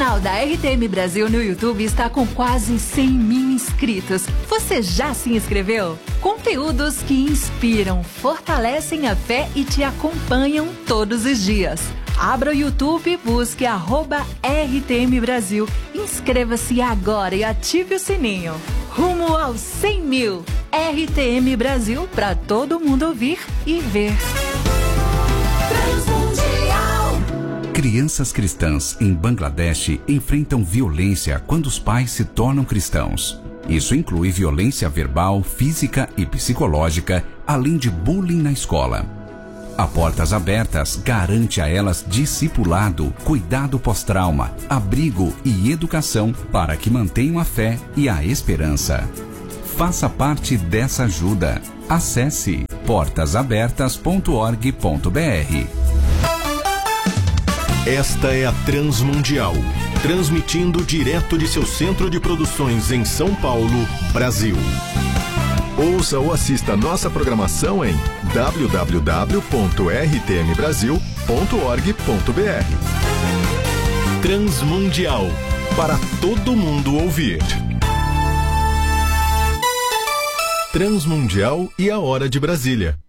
canal da RTM Brasil no YouTube está com quase 100 mil inscritos. Você já se inscreveu? Conteúdos que inspiram, fortalecem a fé e te acompanham todos os dias. Abra o YouTube e busque @RTM Brasil. Inscreva-se agora e ative o sininho. Rumo aos 100 mil. RTM Brasil, para todo mundo ouvir e ver. Crianças cristãs em Bangladesh enfrentam violência quando os pais se tornam cristãos. Isso inclui violência verbal, física e psicológica, além de bullying na escola. A Portas Abertas garante a elas discipulado, cuidado pós-trauma, abrigo e educação para que mantenham a fé e a esperança. Faça parte dessa ajuda. Acesse portasabertas.org.br. Esta é a Transmundial, transmitindo direto de seu centro de produções em São Paulo, Brasil. Ouça ou assista nossa programação em www.rtmbrasil.org.br. Transmundial, para todo mundo ouvir. Transmundial e a Hora de Brasília,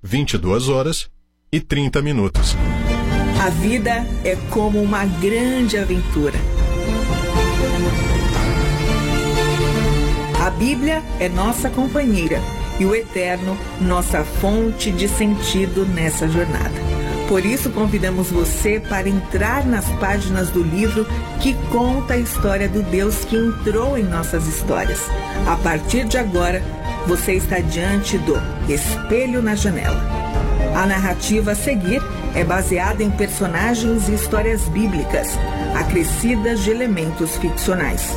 22h30. A vida é como uma grande aventura. A Bíblia é nossa companheira e o Eterno nossa fonte de sentido nessa jornada. Por isso convidamos você para entrar nas páginas do livro que conta a história do Deus que entrou em nossas histórias. A partir de agora, você está diante do Espelho na Janela. A narrativa a seguir é baseada em personagens e histórias bíblicas, acrescidas de elementos ficcionais.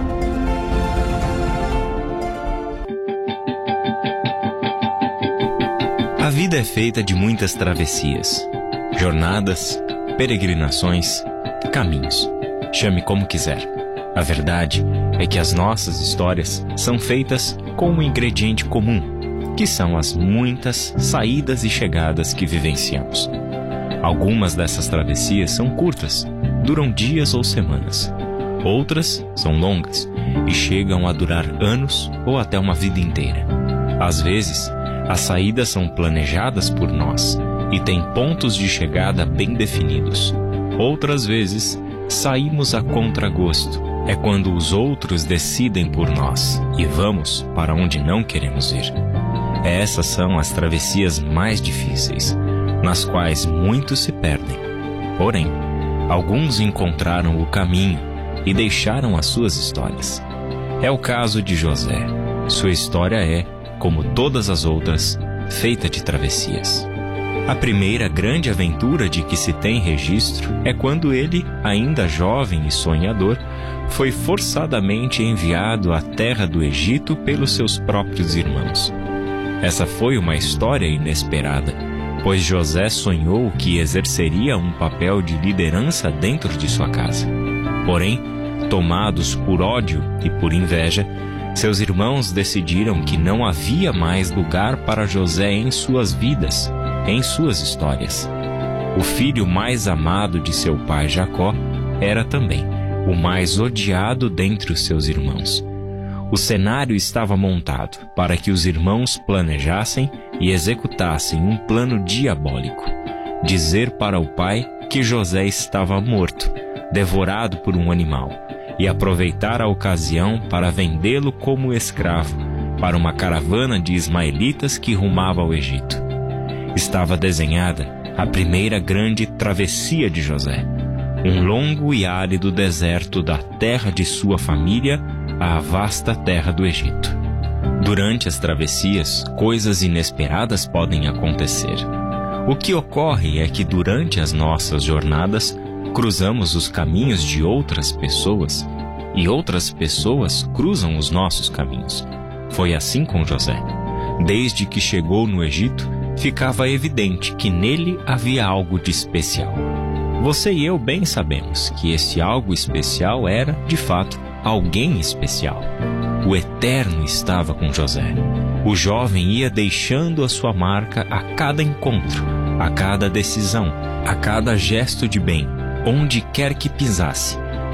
A vida é feita de muitas travessias, jornadas, peregrinações, caminhos. Chame como quiser. A verdade é que as nossas histórias são feitas com um ingrediente comum, que são as muitas saídas e chegadas que vivenciamos. Algumas dessas travessias são curtas, duram dias ou semanas. Outras são longas e chegam a durar anos ou até uma vida inteira. Às vezes, as saídas são planejadas por nós e têm pontos de chegada bem definidos. Outras vezes, saímos a contragosto. É quando os outros decidem por nós e vamos para onde não queremos ir. Essas são as travessias mais difíceis, nas quais muitos se perdem. Porém, alguns encontraram o caminho e deixaram as suas histórias. É o caso de José. Sua história é, como todas as outras, feita de travessias. A primeira grande aventura de que se tem registro é quando ele, ainda jovem e sonhador, foi forçadamente enviado à terra do Egito pelos seus próprios irmãos. Essa foi uma história inesperada, pois José sonhou que exerceria um papel de liderança dentro de sua casa. Porém, tomados por ódio e por inveja, seus irmãos decidiram que não havia mais lugar para José em suas vidas, em suas histórias. O filho mais amado de seu pai Jacó era também o mais odiado dentre os seus irmãos. O cenário estava montado para que os irmãos planejassem e executassem um plano diabólico. Dizer para o pai que José estava morto, devorado por um animal, e aproveitar a ocasião para vendê-lo como escravo para uma caravana de ismaelitas que rumava ao Egito. Estava desenhada a primeira grande travessia de José, um longo e árido deserto da terra de sua família à vasta terra do Egito. Durante as travessias, coisas inesperadas podem acontecer. O que ocorre é que durante as nossas jornadas, cruzamos os caminhos de outras pessoas e outras pessoas cruzam os nossos caminhos. Foi assim com José. Desde que chegou no Egito, ficava evidente que nele havia algo de especial. Você e eu bem sabemos que esse algo especial era, de fato, alguém especial. O Eterno estava com José. O jovem ia deixando a sua marca a cada encontro, a cada decisão, a cada gesto de bem, onde quer que pisasse.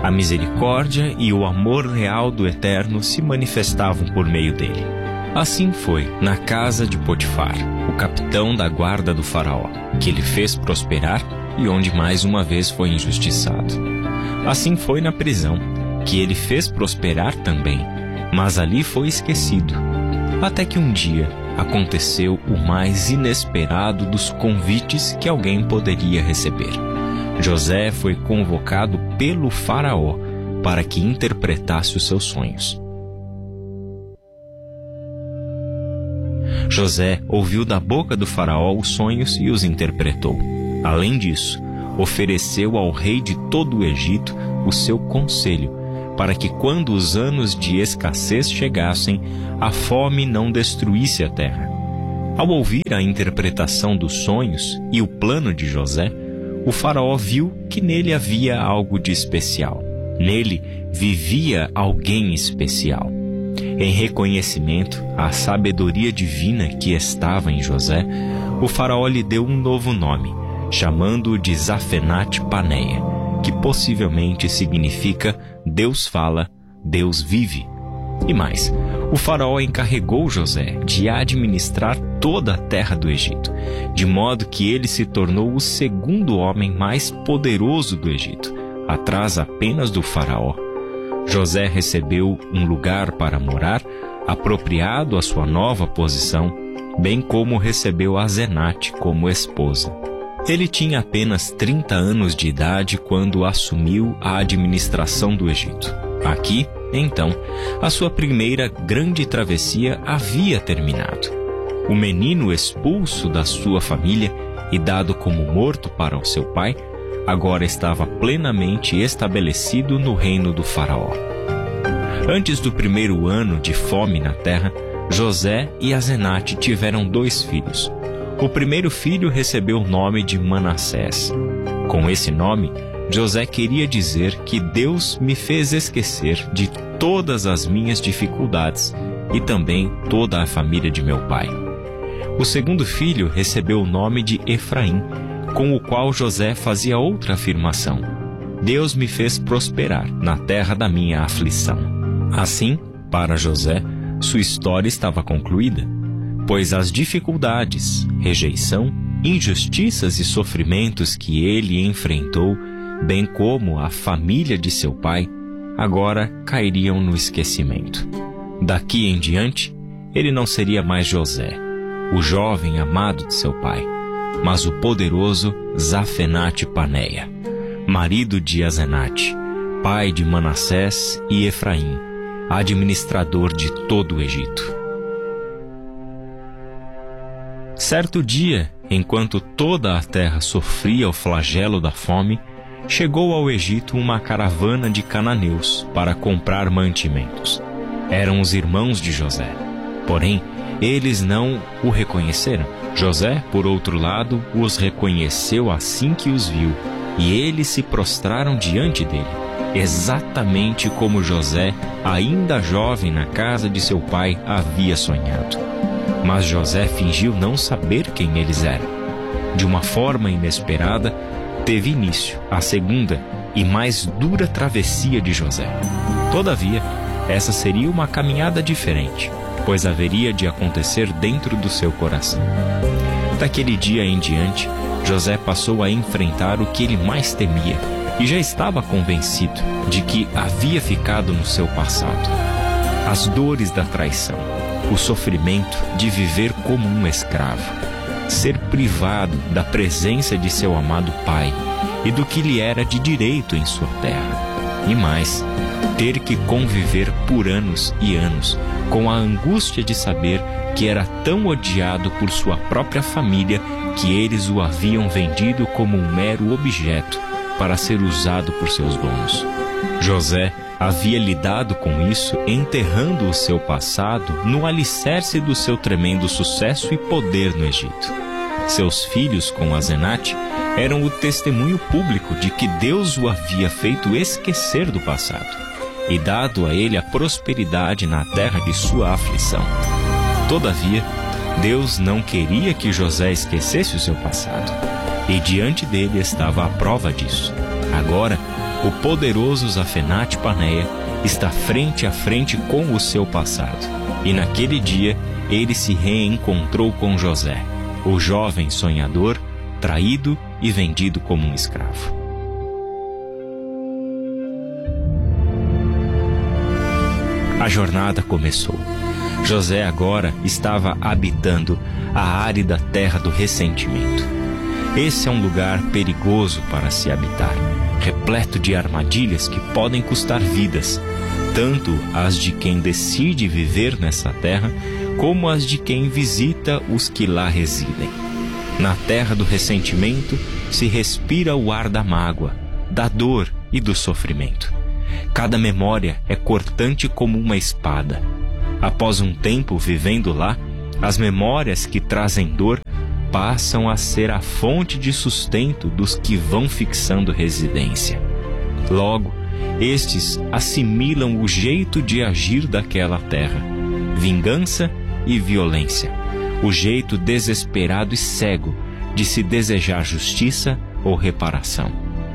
A misericórdia e o amor real do Eterno se manifestavam por meio dele. Assim foi na casa de Potifar, o capitão da guarda do faraó, que ele fez prosperar e onde mais uma vez foi injustiçado. Assim foi na prisão, que ele fez prosperar também, mas ali foi esquecido. Até que um dia aconteceu o mais inesperado dos convites que alguém poderia receber. José foi convocado pelo faraó para que interpretasse os seus sonhos. José ouviu da boca do faraó os sonhos e os interpretou. Além disso, ofereceu ao rei de todo o Egito o seu conselho, para que quando os anos de escassez chegassem, a fome não destruísse a terra. Ao ouvir a interpretação dos sonhos e o plano de José, o faraó viu que nele havia algo de especial. Nele vivia alguém especial. Em reconhecimento à sabedoria divina que estava em José, o faraó lhe deu um novo nome, chamando-o de Zafenate-Paneia, que possivelmente significa Deus fala, Deus vive. E mais, o faraó encarregou José de administrar toda a terra do Egito, de modo que ele se tornou o segundo homem mais poderoso do Egito, atrás apenas do faraó. José recebeu um lugar para morar, apropriado à sua nova posição, bem como recebeu Asenate como esposa. Ele tinha apenas 30 anos de idade quando assumiu a administração do Egito. Aqui, então, a sua primeira grande travessia havia terminado. O menino expulso da sua família e dado como morto para o seu pai, agora estava plenamente estabelecido no reino do faraó. Antes do primeiro ano de fome na terra, José e Asenate tiveram 2 filhos. O primeiro filho recebeu o nome de Manassés. Com esse nome, José queria dizer que Deus me fez esquecer de todas as minhas dificuldades e também toda a família de meu pai. O segundo filho recebeu o nome de Efraim, com o qual José fazia outra afirmação: Deus me fez prosperar na terra da minha aflição. Assim, para José, sua história estava concluída, pois as dificuldades, rejeição, injustiças e sofrimentos que ele enfrentou, bem como a família de seu pai, agora cairiam no esquecimento. Daqui em diante, ele não seria mais José, o jovem amado de seu pai, mas o poderoso Zafenate-Paneia, marido de Asenate, pai de Manassés e Efraim, administrador de todo o Egito. Certo dia, enquanto toda a terra sofria o flagelo da fome, chegou ao Egito uma caravana de cananeus para comprar mantimentos. Eram os irmãos de José. Porém, eles não o reconheceram. José, por outro lado, os reconheceu assim que os viu, e eles se prostraram diante dele, exatamente como José, ainda jovem na casa de seu pai, havia sonhado. Mas José fingiu não saber quem eles eram. De uma forma inesperada, teve início a segunda e mais dura travessia de José. Todavia, essa seria uma caminhada diferente, pois haveria de acontecer dentro do seu coração. Daquele dia em diante, José passou a enfrentar o que ele mais temia e já estava convencido de que havia ficado no seu passado. As dores da traição, o sofrimento de viver como um escravo, ser privado da presença de seu amado pai e do que lhe era de direito em sua terra. E mais, ter que conviver por anos e anos com a angústia de saber que era tão odiado por sua própria família que eles o haviam vendido como um mero objeto para ser usado por seus donos. José havia lidado com isso enterrando o seu passado no alicerce do seu tremendo sucesso e poder no Egito. Seus filhos com Asenate eram o testemunho público de que Deus o havia feito esquecer do passado e dado a ele a prosperidade na terra de sua aflição. Todavia, Deus não queria que José esquecesse o seu passado, e diante dele estava a prova disso. Agora, o poderoso Zafenate-Paneia está frente a frente com o seu passado. E naquele dia, ele se reencontrou com José, o jovem sonhador, traído e vendido como um escravo. A jornada começou. José agora estava habitando a árida terra do ressentimento. Esse é um lugar perigoso para se habitar, repleto de armadilhas que podem custar vidas, tanto as de quem decide viver nessa terra, como as de quem visita os que lá residem. Na terra do ressentimento se respira o ar da mágoa, da dor e do sofrimento. Cada memória é cortante como uma espada. Após um tempo vivendo lá, as memórias que trazem dor passam a ser a fonte de sustento dos que vão fixando residência. Logo, estes assimilam o jeito de agir daquela terra, vingança e violência, o jeito desesperado e cego de se desejar justiça ou reparação.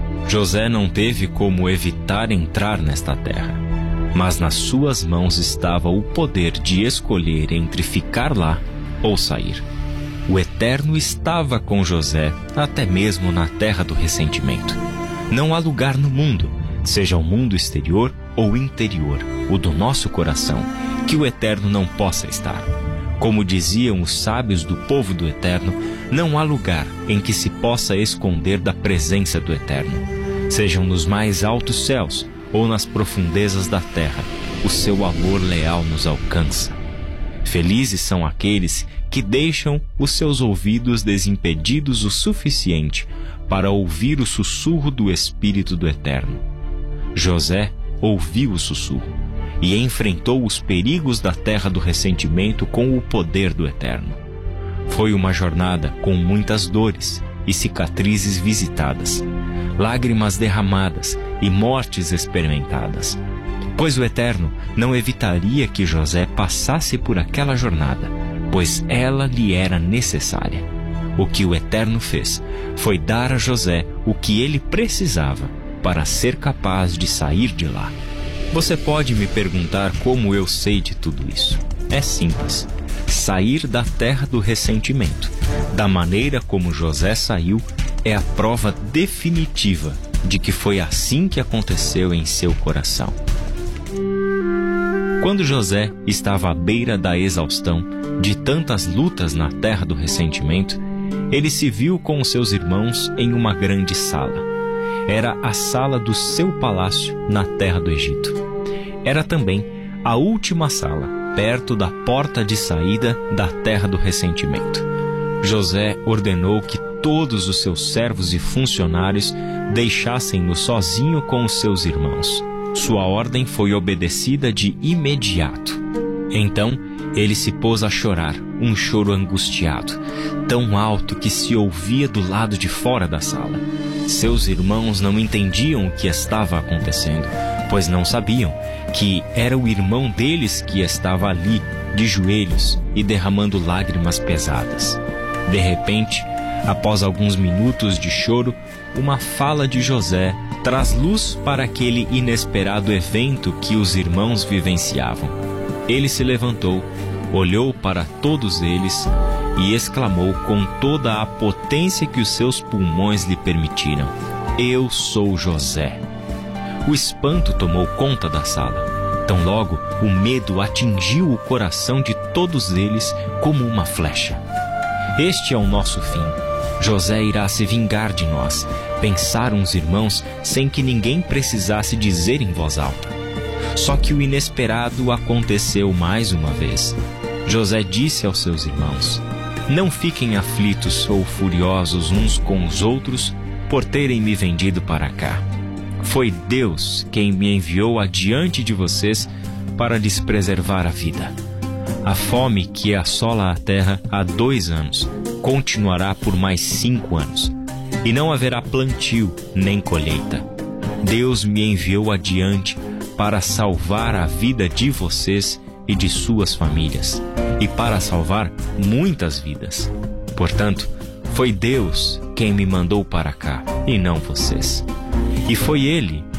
José não teve como evitar entrar nesta terra, mas nas suas mãos estava o poder de escolher entre ficar lá ou sair. O Eterno estava com José, até mesmo na terra do ressentimento. Não há lugar no mundo, seja o mundo exterior ou interior, o do nosso coração, que o Eterno não possa estar. Como diziam os sábios do povo do Eterno, não há lugar em que se possa esconder da presença do Eterno. Sejam nos mais altos céus ou nas profundezas da terra, o seu amor leal nos alcança. Felizes são aqueles que deixam os seus ouvidos desimpedidos o suficiente para ouvir o sussurro do Espírito do Eterno. José ouviu o sussurro e enfrentou os perigos da terra do ressentimento com o poder do Eterno. Foi uma jornada com muitas dores e cicatrizes visitadas, lágrimas derramadas e mortes experimentadas, pois o Eterno não evitaria que José passasse por aquela jornada, pois ela lhe era necessária. O que o Eterno fez foi dar a José o que ele precisava para ser capaz de sair de lá. Você pode me perguntar como eu sei de tudo isso. É simples. Sair da terra do ressentimento, da maneira como José saiu, é a prova definitiva de que foi assim que aconteceu em seu coração. Quando José estava à beira da exaustão de tantas lutas na terra do ressentimento, ele se viu com os seus irmãos em uma grande sala. Era a sala do seu palácio na terra do Egito. Era também a última sala, perto da porta de saída da terra do ressentimento. José ordenou que todos os seus servos e funcionários deixassem-no sozinho com os seus irmãos. Sua ordem foi obedecida de imediato. Então, ele se pôs a chorar, um choro angustiado, tão alto que se ouvia do lado de fora da sala. Seus irmãos não entendiam o que estava acontecendo, pois não sabiam que era o irmão deles que estava ali, de joelhos e derramando lágrimas pesadas. De repente, após alguns minutos de choro, uma fala de José traz luz para aquele inesperado evento que os irmãos vivenciavam. Ele se levantou, olhou para todos eles e exclamou com toda a potência que os seus pulmões lhe permitiram: "Eu sou José." O espanto tomou conta da sala. Tão logo, o medo atingiu o coração de todos eles como uma flecha. Este é o nosso fim. José irá se vingar de nós, pensaram os irmãos sem que ninguém precisasse dizer em voz alta. Só que o inesperado aconteceu mais uma vez. José disse aos seus irmãos: "Não fiquem aflitos ou furiosos uns com os outros por terem me vendido para cá. Foi Deus quem me enviou adiante de vocês para lhes preservar a vida. A fome que assola a terra há 2 anos continuará por mais 5 anos, e não haverá plantio nem colheita. Deus me enviou adiante para salvar a vida de vocês e de suas famílias, e para salvar muitas vidas. Portanto, foi Deus quem me mandou para cá, e não vocês. E foi Ele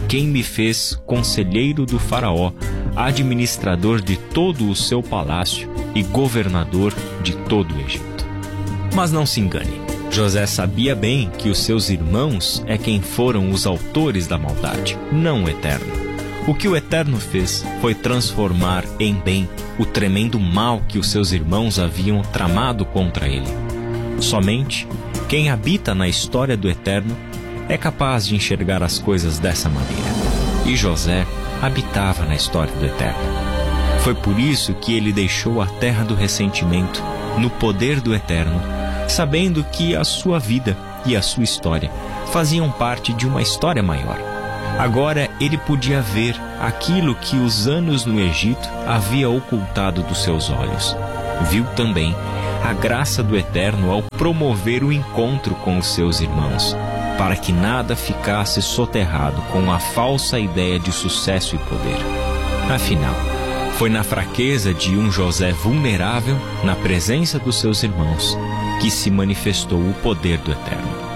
quem me fez conselheiro do faraó, administrador de todo o seu palácio e governador de todo o Egito. Mas não se engane, José sabia bem que os seus irmãos é quem foram os autores da maldade, não o Eterno. O que o Eterno fez foi transformar em bem o tremendo mal que os seus irmãos haviam tramado contra ele. Somente quem habita na história do Eterno é capaz de enxergar as coisas dessa maneira. E José habitava na história do Eterno. Foi por isso que ele deixou a terra do ressentimento no poder do Eterno, sabendo que a sua vida e a sua história faziam parte de uma história maior. Agora ele podia ver aquilo que os anos no Egito havia ocultado dos seus olhos. Viu também a graça do Eterno ao promover o encontro com os seus irmãos, para que nada ficasse soterrado com a falsa ideia de sucesso e poder. Afinal, foi na fraqueza de um José vulnerável, na presença dos seus irmãos, que se manifestou o poder do Eterno.